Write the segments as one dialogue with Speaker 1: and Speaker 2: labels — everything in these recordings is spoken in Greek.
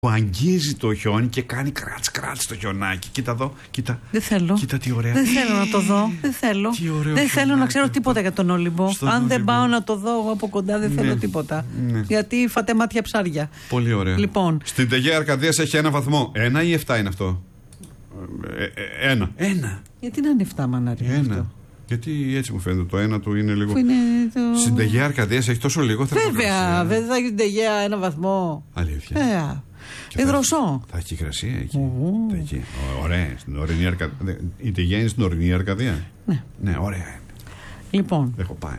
Speaker 1: που αγγίζει το χιόνι και κάνει κράτς το χιονάκι. Κοίτα εδώ, κοίτα.
Speaker 2: Δεν θέλω.
Speaker 1: Κοίτα τι ωραία.
Speaker 2: Δεν θέλω να το δω. Δεν θέλω. Δεν θέλω να ξέρω τίποτα για τον Όλυμπο. Αν δεν πάω να το δω εγώ από κοντά, δεν θέλω τίποτα. Γιατί φάτε μάτια ψάρια.
Speaker 1: Πολύ ωραία.
Speaker 2: Λοιπόν.
Speaker 1: Στην Τεγέα Αρκαδίας έχει 1 βαθμό. 1 ή 7 είναι αυτό? 1.
Speaker 2: Γιατί να είναι 7, μανάρι?
Speaker 1: 1. Γιατί έτσι μου φαίνεται, το 1 του είναι λίγο.
Speaker 2: Το...
Speaker 1: Στην Τεγέα Αρκαδίας έχει τόσο λίγο θερμοκρασία.
Speaker 2: Βέβαια, δεν θα έχει στην Τεγέα 1 βαθμό.
Speaker 1: Αλήθεια.
Speaker 2: Υδροσό.
Speaker 1: Θα έχει υγρασία εκεί. Ωραία. Στην ορεινή Αρκαδία. Η Τεγέα είναι στην ορεινή Αρκαδία. Ναι, ωραία είναι.
Speaker 2: Λοιπόν.
Speaker 1: Έχω πάει.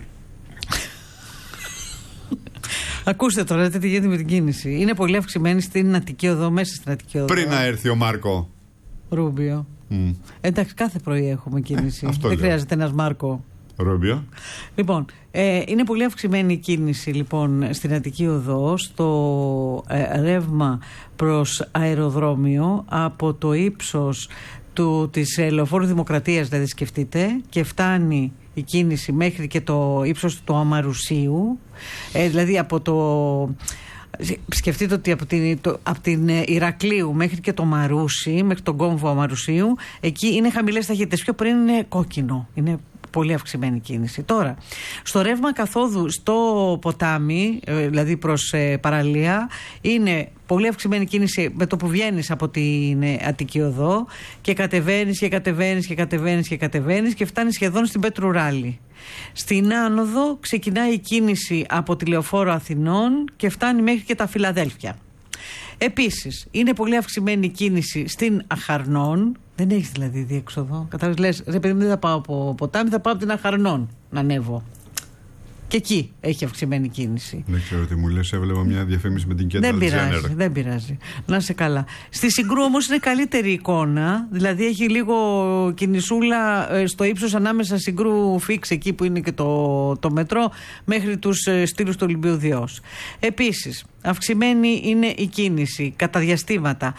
Speaker 2: Ακούστε τώρα τι γίνεται με την κίνηση. Είναι πολύ αυξημένη στην Αττική Οδό, μέσα στην Αττική Οδό.
Speaker 1: Πριν να έρθει ο Μάρκο
Speaker 2: Ρούμπιο. Εντάξει, κάθε πρωί έχουμε κίνηση. Δεν χρειάζεται ένας Μάρκο
Speaker 1: Ρούμπιο.
Speaker 2: Λοιπόν, είναι πολύ αυξημένη η κίνηση λοιπόν στην Αττική Οδό, στο ρεύμα προς αεροδρόμιο, από το ύψος της Λεωφόρου Δημοκρατίας, δηλαδή σκεφτείτε, και φτάνει η κίνηση μέχρι και το ύψος του Αμαρουσίου, δηλαδή από το... Σκεφτείτε ότι από την Ηρακλείου μέχρι και το Μαρούσι, μέχρι τον κόμβο Αμαρουσίου, εκεί είναι χαμηλές ταχύτητες. Πιο πριν είναι κόκκινο. Είναι πολύ αυξημένη κίνηση. Τώρα, στο ρεύμα καθόδου στο ποτάμι, δηλαδή προς παραλία, είναι πολύ αυξημένη κίνηση με το που βγαίνεις από την Αττική Οδό και κατεβαίνεις και κατεβαίνεις και κατεβαίνεις και κατεβαίνεις και φτάνεις σχεδόν στην Πέτρου Ράλη. Στην άνοδο ξεκινάει η κίνηση από τη Λεωφόρο Αθηνών και φτάνει μέχρι και τα Φιλαδέλφια. Επίσης, είναι πολύ αυξημένη η κίνηση στην Αχαρνών. Δεν έχεις δηλαδή διέξοδο. Κατάλαβες, λες, ρε παιδί μου, δεν θα πάω από ποτάμι, θα πάω από την Αχαρνών να ανέβω. Και εκεί έχει αυξημένη κίνηση.
Speaker 1: Δεν ξέρω τι μου λες, έβλεπα μια διαφήμιση με την Κέντρα Τζένερ.
Speaker 2: Δεν πειράζει. Να είσαι καλά. Στη Συγκρού όμως είναι καλύτερη εικόνα, δηλαδή έχει λίγο κινησούλα στο ύψος ανάμεσα Συγκρού Φίξ, εκεί που είναι και το μετρό, μέχρι τους στήλους του Ολυμπίου Διός. Επίσης, αυξημένη είναι η κίνηση κατά διαστήματα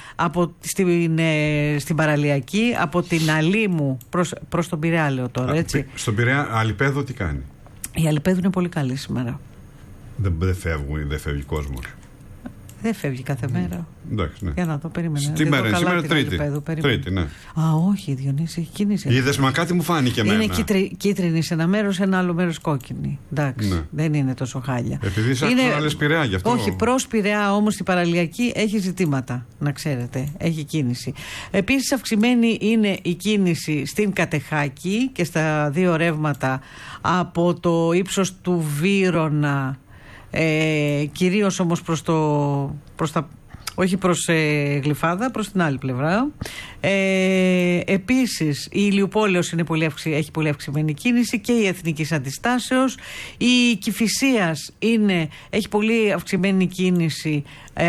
Speaker 2: στην παραλιακή, από την Αλήμου προς τον Πειραιά, λέω τώρα, έτσι.
Speaker 1: Στον Πειραιά, Αλιπέδο τι κάνει?
Speaker 2: Η Αλιπέδου είναι πολύ καλή σήμερα.
Speaker 1: Δεν φεύγει κόσμος.
Speaker 2: Δεν φεύγει κάθε μέρα.
Speaker 1: Εντάξει, ναι.
Speaker 2: Για να το περίμενε.
Speaker 1: Σήμερα Τρίτη.
Speaker 2: Τρίτη,
Speaker 1: ναι.
Speaker 2: Α, όχι, Διονύση, έχει κίνηση.
Speaker 1: Είδες, μα κάτι μου φάνηκε εμένα.
Speaker 2: Είναι κίτρινη σε ένα μέρος, σε ένα άλλο μέρος κόκκινη. Εντάξει, ναι. Δεν είναι τόσο χάλια.
Speaker 1: Επειδή σε άκουσα να λες Πειραιά γι' αυτό.
Speaker 2: Όχι, προς Πειραιά όμως η παραλιακή έχει ζητήματα, να ξέρετε. Έχει κίνηση. Επίσης αυξημένη είναι η κίνηση στην Κατεχάκη και στα δύο ρεύματα από το ύψος του Βύρωνα. Κυρίως όμως όχι προς Γλυφάδα, προς την άλλη πλευρά. Επίσης η Ηλιουπόλεως έχει πολύ αυξημένη κίνηση και η Εθνικής Αντιστάσεως. Η Κηφισίας έχει πολύ αυξημένη κίνηση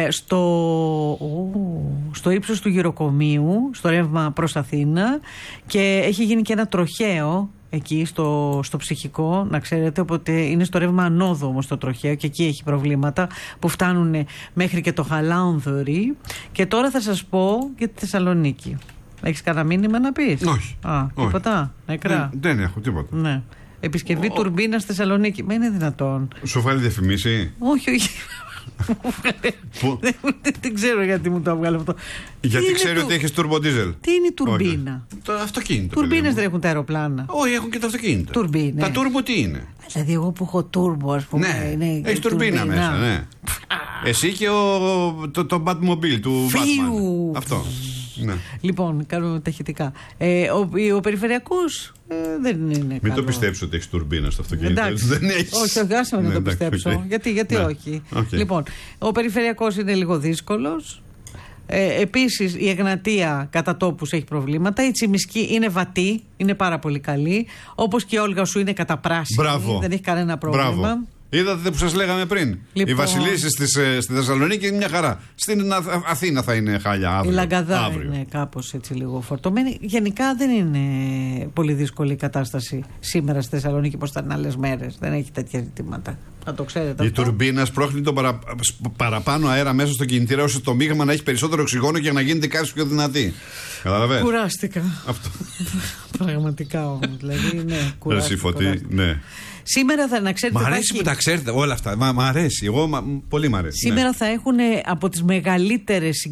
Speaker 2: στο ύψος του Γυροκομείου, στο ρεύμα προς Αθήνα, και έχει γίνει και ένα τροχαίο εκεί στο ψυχικό, να ξέρετε, οπότε είναι στο ρεύμα ανόδου όμως το τροχαίο και εκεί έχει προβλήματα που φτάνουν μέχρι και το Χαλάνδωρη. Και τώρα θα σας πω για τη Θεσσαλονίκη. Έχεις κανένα μήνυμα να πεις?
Speaker 1: Όχι.
Speaker 2: Τίποτα, νεκρά.
Speaker 1: Δεν έχω τίποτα.
Speaker 2: Ναι. Επισκευή τουρμπίνα στη Θεσσαλονίκη. Μα είναι δυνατόν?
Speaker 1: Σου βάλει διαφημίσει?
Speaker 2: Όχι. Δεν ξέρω γιατί μου το έβγαλε αυτό.
Speaker 1: Γιατί ξέρει ότι έχεις turbo diesel.
Speaker 2: Τι είναι η τουρμπίνα?
Speaker 1: Το αυτοκίνητο.
Speaker 2: Τουρμπίνες δεν έχουν τα αεροπλάνα?
Speaker 1: Όχι, έχουν και τα αυτοκίνητα.
Speaker 2: Τουρμπίνες.
Speaker 1: Τα turbo τι είναι?
Speaker 2: Δηλαδή εγώ που έχω turbo, ας πούμε.
Speaker 1: Ναι, έχεις τουρμπίνα μέσα, ναι. Εσύ και το Batmobile του Batman. Αυτό. Ναι.
Speaker 2: Λοιπόν, κάνουμε ταχυτικά. Ο περιφερειακός δεν είναι
Speaker 1: Μην
Speaker 2: καλό.
Speaker 1: το πιστέψεις ότι έχεις τουρμπίνα στο αυτοκίνητο.
Speaker 2: Δεν έχεις. Όχι, άσε με να το πιστέψω. Γιατί όχι. Λοιπόν, ο περιφερειακός είναι λίγο δύσκολος. Επίσης η Εγνατία κατά τόπους έχει προβλήματα. Η Τσιμισκή είναι βατή, είναι πάρα πολύ καλή. Όπως και η Όλγα σου είναι καταπράσινη.
Speaker 1: Μπράβο.
Speaker 2: Δεν έχει κανένα πρόβλημα.
Speaker 1: Μπράβο. Είδατε που σας λέγαμε πριν. Λοιπόν, οι βασιλίσσεις στη Θεσσαλονίκη είναι μια χαρά. Στην Αθήνα θα είναι χάλια αύριο.
Speaker 2: Η Λαγκαδά είναι κάπως έτσι λίγο φορτωμένη. Γενικά δεν είναι πολύ δύσκολη η κατάσταση σήμερα στη Θεσσαλονίκη όπως ήταν άλλες μέρες. Δεν έχει τέτοια ζητήματα. Να το ξέρετε.
Speaker 1: Η
Speaker 2: αυτό.
Speaker 1: τουρμπίνα σπρώχνει τον παραπάνω αέρα μέσα στο κινητήρα, ώστε το μείγμα να έχει περισσότερο οξυγόνο και να γίνεται κάτι πιο δυνατή. Καταλαβαίνεις.
Speaker 2: Κουράστηκα.
Speaker 1: Αυτό.
Speaker 2: Πραγματικά όμως. Δηλαδή, ναι, κουράστηκα.
Speaker 1: Ναι.
Speaker 2: Σήμερα θα να ξέρετε.
Speaker 1: Μ' αρέσει που τα ξέρετε όλα αυτά. Μ' αρέσει. Πολύ μ' αρέσει.
Speaker 2: Σήμερα θα έχουν από τις μεγαλύτερες